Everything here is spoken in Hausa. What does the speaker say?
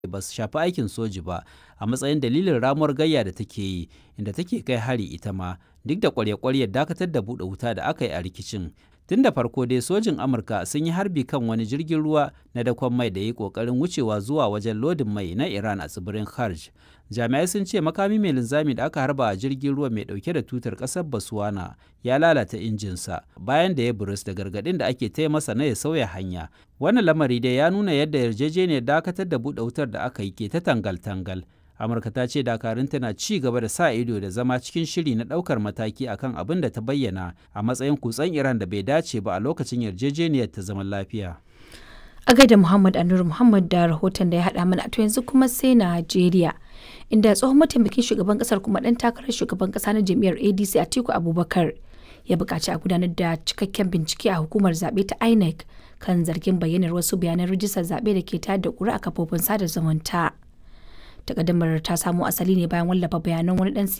ba su shafi aikin soji ba a matsayin dalilin ramuwar gayya da take yi, inda take kai hari ita ma duk da ƙwarya-ƙwaryar dakatar da buɗe wuta da aka yi a rikicin. Tun da farko dai sojin Amurka sun yi harbi kan wani jirgin ruwa na dakon mai da ya yi ƙoƙarin wucewa zuwa wajen lodin mai na Iran a tsibirin Kerch. Jami'ai sun ce makami mai linzami da aka harba a jirgin ruwa mai ɗauke da tutar ƙasar Botswana ya lalata injinsa bayan da ya burus da gargaɗin da ake taya masa na ya sauya hanya. Wannan lamari dai ya nuna yadda yarjejeniyar dakatar da buɗe wutar da aka yi ke ta tangal-tangal. Amurka ta ce dakarunta na ci gaba da sa ido da zama cikin shiri na ɗaukar mataki akan abin da ta bayyana a matsayin kutsen Iran da bai dace ba a lokacin yarjejeniyar ta zaman lafiya. A gaida Muhammad Anur Muhammad da rahoton da ya haɗa mana, to yanzu kuma sai Najeriya, inda tsohon mataimakin shugaban ƙasar kuma ɗan takarar shugaban ƙasa na jam'iyyar ADC Atiku Abubakar ya buƙaci a gudanar da cikakken bincike a hukumar zaɓe ta INEC kan zargin bayyanar wasu bayanan rijistar zaɓe da ke tayar da ƙuri'a a kafofin sada zumunta. Takaddamar ta samo asali ne bayan wallafa bayanan wani dan